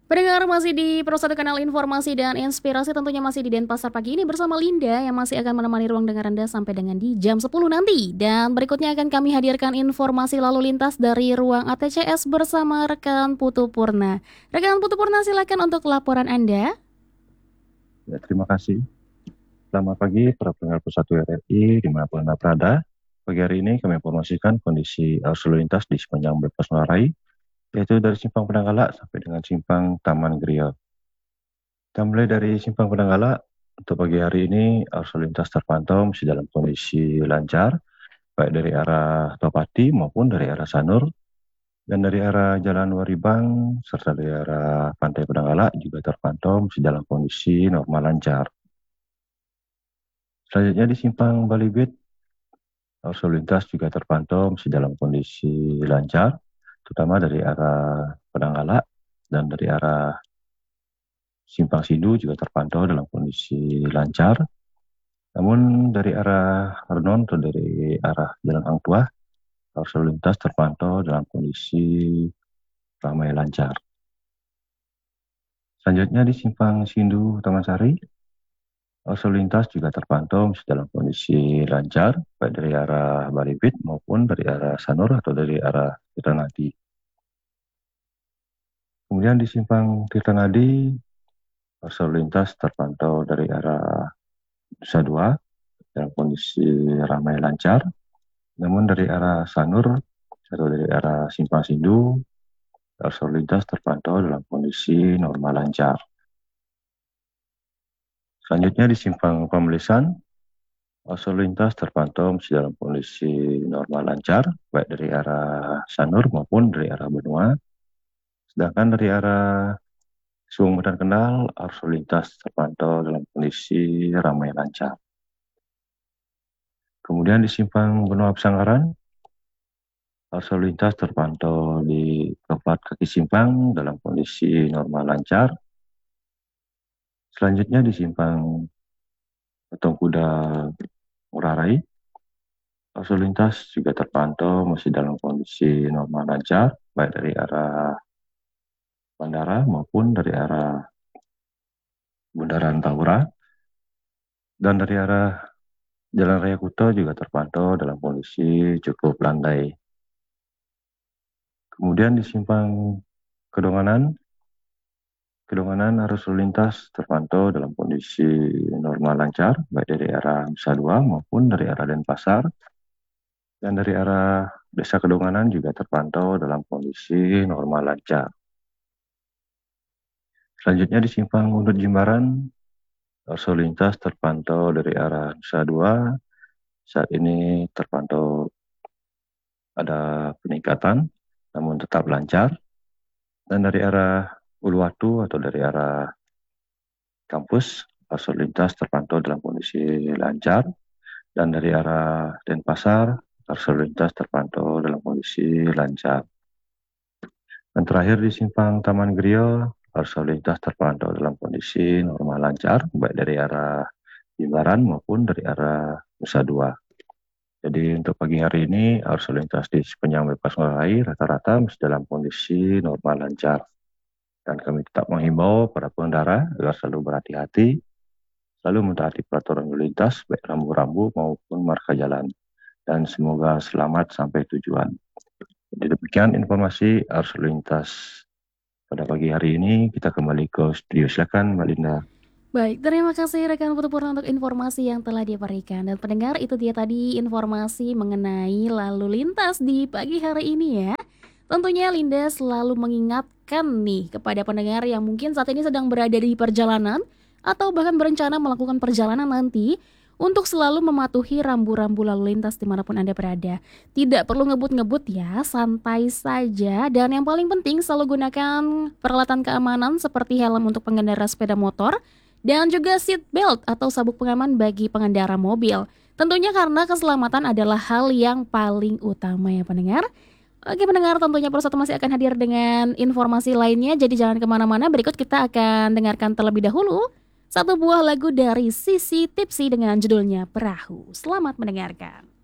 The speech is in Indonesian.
Pendengar masih di Pro 1 Kanal Informasi dan Inspirasi, tentunya masih di Denpasar pagi ini bersama Linda yang masih akan menemani ruang dengar Anda sampai dengan di jam 10 nanti. Dan berikutnya akan kami hadirkan informasi lalu lintas dari ruang ATCS bersama rekan Putu Purna. Rekan Putu Purna, silakan untuk laporan Anda. Ya, terima kasih. Selamat pagi para pendengar Pusat RRI dimanapun Anda berada. Pagi hari ini kami informasikan kondisi arus lalu lintas di sepanjang bypass Ngurah Rai, yaitu dari Simpang Penanggala sampai dengan Simpang Taman Griya. Kita mulai dari Simpang Penanggala. Untuk pagi hari ini arus lalu lintas terpantau masih dalam kondisi lancar, baik dari arah Topati maupun dari arah Sanur, dan dari arah Jalan Waribang serta dari arah Pantai Penanggala juga terpantau masih dalam kondisi normal lancar. Selanjutnya di Simpang Balibit, arus lalu lintas juga terpantau masih dalam kondisi lancar, terutama dari arah Penanggala dan dari arah Simpang Sindu juga terpantau dalam kondisi lancar. Namun dari arah Arnon atau dari arah Jalan Hang Tuah, arus lalu lintas terpantau dalam kondisi ramai lancar. Selanjutnya di Simpang Sindu Taman Sari, arus lalu lintas juga terpantau masih dalam kondisi lancar, baik dari arah Balibit maupun dari arah Sanur atau dari arah Tirtanadi. Kemudian di Simpang Tirtanadi, arus lalu lintas terpantau dari arah Nusa Dua dalam kondisi ramai lancar. Namun dari arah Sanur atau dari arah Simpang Sindu, arus lalu lintas terpantau dalam kondisi normal lancar. Selanjutnya di Simpang Pemelisan, arus lalu lintas terpantau masih dalam kondisi normal lancar, baik dari arah Sanur maupun dari arah Benua. Sedangkan dari arah Sungai Medan Kendal, arus lalu lintas terpantau dalam kondisi ramai lancar. Kemudian di Simpang Benua Pesanggaran, arus lalu lintas terpantau di keempat kaki simpang dalam kondisi normal lancar. Selanjutnya di Simpang Patung Kuda Ngurah Rai, arus lalu lintas juga terpantau masih dalam kondisi normal lancar, baik dari arah bandara maupun dari arah Bundaran Tahura, dan dari arah Jalan Raya Kuta juga terpantau dalam kondisi cukup landai. Kemudian di Simpang Kedonganan arus lalu lintas terpantau dalam kondisi normal lancar, baik dari arah Nusa Dua maupun dari arah Denpasar, dan dari arah Desa Kedonganan juga terpantau dalam kondisi normal lancar. Selanjutnya di Simpang Undut Jimbaran, arus lalu lintas terpantau dari arah Nusa Dua. Saat ini terpantau ada peningkatan, namun tetap lancar. Dan dari arah Uluwatu atau dari arah kampus, arus lalu lintas terpantau dalam kondisi lancar. Dan dari arah Denpasar, arus lalu lintas terpantau dalam kondisi lancar. Dan terakhir di Simpang Taman Griya, arus lalu lintas terpantau dalam kondisi normal lancar, baik dari arah Jimbaran maupun dari arah Nusa Dua. Jadi untuk pagi hari ini arus lalu lintas di sepanjang bypass Ngurah Rai rata-rata masih dalam kondisi normal lancar. Dan kami tetap menghimbau para pengendara agar selalu berhati-hati, selalu mentaati peraturan lalu lintas, baik rambu-rambu maupun marka jalan. Dan semoga selamat sampai tujuan. Jadi demikian informasi arus lalu lintas pada pagi hari ini. Kita kembali ke studio. Silakan Mbak Linda. Baik, terima kasih rekan Putu Purna untuk informasi yang telah diberikan. Dan pendengar, itu dia tadi informasi mengenai lalu lintas di pagi hari ini ya. Tentunya Linda selalu mengingatkan nih kepada pendengar yang mungkin saat ini sedang berada di perjalanan atau bahkan berencana melakukan perjalanan nanti untuk selalu mematuhi rambu-rambu lalu lintas dimanapun Anda berada. Tidak perlu ngebut-ngebut ya, santai saja. Dan yang paling penting selalu gunakan peralatan keamanan seperti helm untuk pengendara sepeda motor dan juga seat belt atau sabuk pengaman bagi pengendara mobil. Tentunya karena keselamatan adalah hal yang paling utama ya pendengar. Oke pendengar, tentunya Persatu masih akan hadir dengan informasi lainnya, jadi jangan kemana-mana. Berikut kita akan dengarkan terlebih dahulu satu buah lagu dari Sisi Tipsy dengan judulnya Perahu. Selamat mendengarkan.